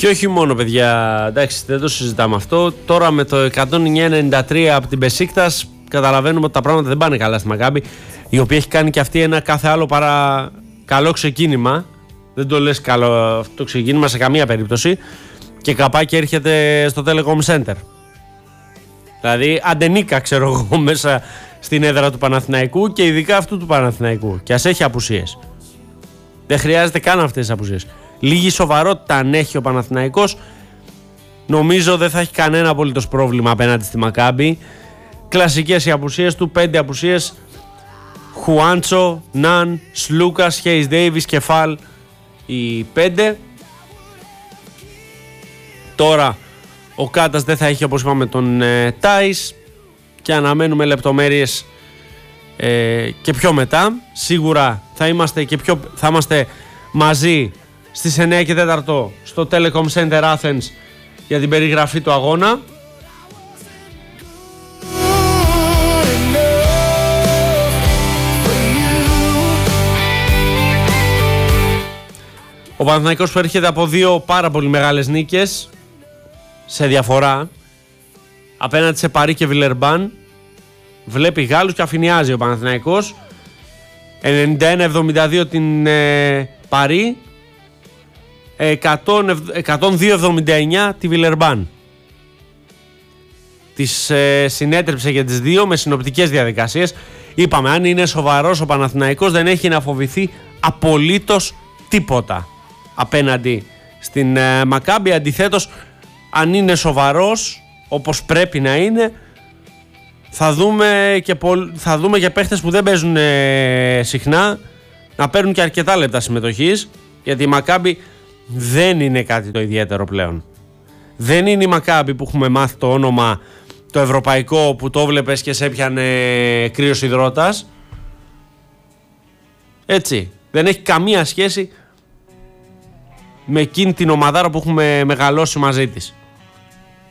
Και όχι μόνο, παιδιά, εντάξει, δεν το συζητάμε αυτό. Τώρα με το 109-93 από την Μπεσίκτας καταλαβαίνουμε ότι τα πράγματα δεν πάνε καλά στη Μακάμπι, η οποία έχει κάνει και αυτή ένα κάθε άλλο παρά καλό ξεκίνημα. Δεν το λες καλό αυτό το ξεκίνημα σε καμία περίπτωση. Και καπάκι έρχεται στο Telecom Center. Δηλαδή αντενίκα, ξέρω εγώ, μέσα στην έδρα του Παναθηναϊκού και ειδικά αυτού του Παναθηναϊκού. Και ας έχει απουσίες. Δεν χρειάζεται καν αυτές τις απουσίες. Λίγη σοβαρότητα αν έχει ο Παναθηναϊκός, νομίζω δεν θα έχει κανένα απολύτως πρόβλημα απέναντι στη Μακάμπι. Κλασικές οι απουσίες του, 5 απουσίες. Χουάντσο, Ναν, Σλούκας, Χέις Ντέιβις και Φαλ οι 5. Τώρα ο Κάτας δεν θα έχει, όπως είπαμε, τον Τάις και αναμένουμε λεπτομέρειες και πιο μετά. Σίγουρα θα είμαστε μαζί στις 9 και 4 στο Telecom Center Athens για την περιγραφή του αγώνα. Ο Παναθηναϊκός που έρχεται από 2 πάρα πολύ μεγάλες νίκες σε διαφορά απέναντι σε Παρί και Βιλερμπάν, βλέπει Γάλλους και αφηνιάζει ο Παναθηναϊκός. 91-72 την Παρί, 102-79 τη Βιλερμπάν. Τις συνέτρεψε για τις δύο με συνοπτικές διαδικασίες. Είπαμε, αν είναι σοβαρός ο Παναθηναϊκός δεν έχει να φοβηθεί απολύτως τίποτα απέναντι στην Μακάμπι. Αντιθέτως, αν είναι σοβαρός όπως πρέπει να είναι, θα δούμε και παίχτες που δεν παίζουν συχνά να παίρνουν και αρκετά λεπτά συμμετοχής, γιατί η Μακάμπι δεν είναι κάτι το ιδιαίτερο πλέον. Δεν είναι η Μακάμπι που έχουμε μάθει το όνομα το ευρωπαϊκό που το βλέπες και σε έπιανε κρύος υδρότας. Έτσι, δεν έχει καμία σχέση με εκείνη την ομαδάρα που έχουμε μεγαλώσει μαζί της.